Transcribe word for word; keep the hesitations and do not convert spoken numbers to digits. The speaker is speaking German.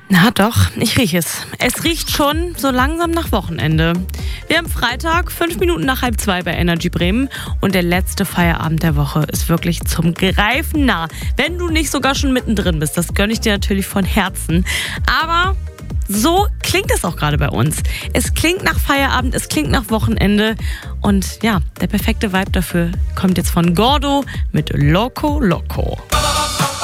Na doch, ich rieche es. Es riecht schon so langsam nach Wochenende. Wir haben Freitag, fünf Minuten nach halb zwei bei Energy Bremen und der letzte Feierabend der Woche ist wirklich zum Greifen nah. Wenn du nicht sogar schon mittendrin bist, das gönne ich dir natürlich von Herzen. Aber so klingt es auch gerade bei uns. Es klingt nach Feierabend, es klingt nach Wochenende und ja, der perfekte Vibe dafür kommt jetzt von Gordo mit Loco Loco.